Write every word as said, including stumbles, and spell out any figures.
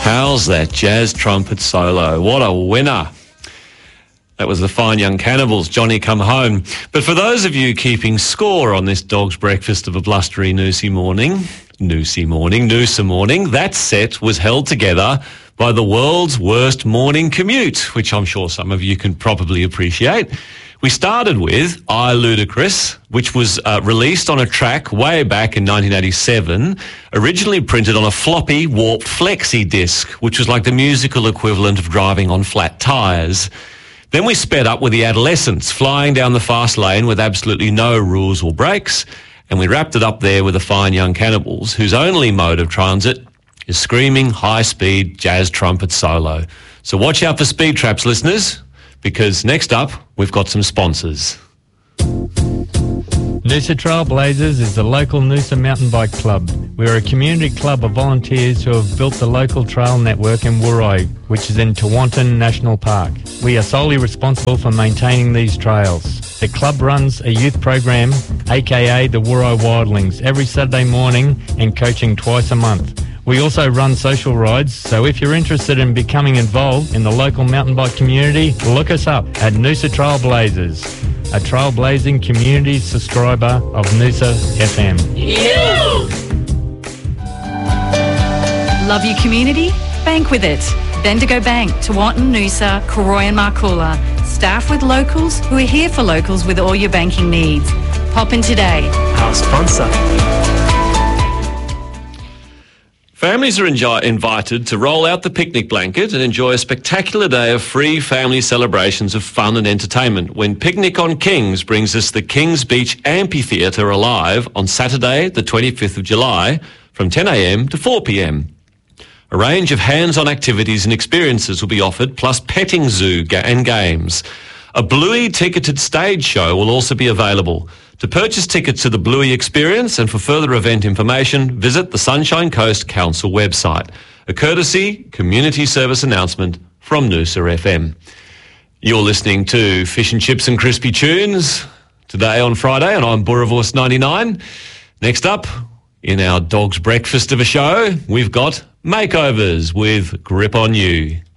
How's that jazz trumpet solo? What a winner. That was the Fine Young Cannibals, Johnny Come Home. But for those of you keeping score on this dog's breakfast of a blustery Noosie morning, Noosie morning, Noosa morning, that set was held together by the world's worst morning commute, which I'm sure some of you can probably appreciate. We started with I, Ludacris, which was uh, released on a track way back in nineteen eighty-seven, originally printed on a floppy, warped flexi disc, which was like the musical equivalent of driving on flat tyres. Then we sped up with the Adolescents, flying down the fast lane with absolutely no rules or brakes, and we wrapped it up there with the Fine Young Cannibals, whose only mode of transit is screaming high-speed jazz trumpet solo. So watch out for speed traps, listeners, because next up, we've got some sponsors. Noosa Trailblazers is the local Noosa mountain bike club. We're a community club of volunteers who have built the local trail network in Woorai, which is in Tewantin National Park. We are solely responsible for maintaining these trails. The club runs a youth program, aka the Woorai Wildlings, every Saturday morning and coaching twice a month. We also run social rides, so if you're interested in becoming involved in the local mountain bike community, look us up at Noosa Trailblazers, a trailblazing community subscriber of Noosa F M. Ew! Love your community? Bank with it. Bendigo Bank, Tewantin, Noosa, Koroi and Markula. Staff with locals who are here for locals with all your banking needs. Pop in today. Our sponsor. Families are enjoy- invited to roll out the picnic blanket and enjoy a spectacular day of free family celebrations of fun and entertainment when Picnic on Kings brings us the Kings Beach Amphitheatre alive on Saturday, the twenty-fifth of July, from ten a m to four p m. A range of hands-on activities and experiences will be offered, plus petting zoo ga- and games. A Bluey ticketed stage show will also be available. To purchase tickets to the Bluey experience and for further event information, visit the Sunshine Coast Council website. A courtesy community service announcement from Noosa F M. You're listening to Fish and Chips and Crispy Tunes today on Friday, and I'm Boerewors ninety-nine. Next up, in our dog's breakfast of a show, we've got Makeovers with Grip on You.